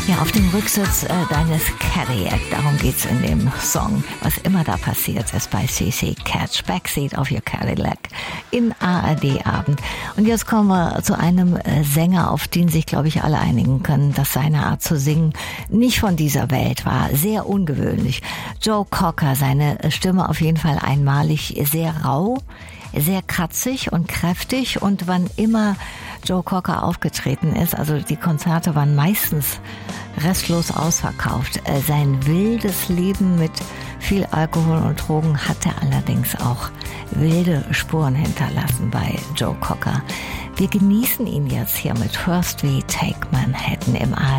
Ja, auf dem Rücksitz deines Cadillac, darum geht's in dem Song. Was immer da passiert ist bei CC Catch, Backseat of your Cadillac in ARD-Abend. Und jetzt kommen wir zu einem Sänger, auf den sich, glaube ich, alle einigen können, dass seine Art zu singen nicht von dieser Welt war. Sehr ungewöhnlich. Joe Cocker, seine Stimme auf jeden Fall einmalig, sehr rau, sehr kratzig und kräftig. Und wann immer Joe Cocker aufgetreten ist, also die Konzerte waren meistens restlos ausverkauft. Sein wildes Leben mit viel Alkohol und Drogen hatte allerdings auch wilde Spuren hinterlassen bei Joe Cocker. Wir genießen ihn jetzt hier mit First We Take Manhattan im ARD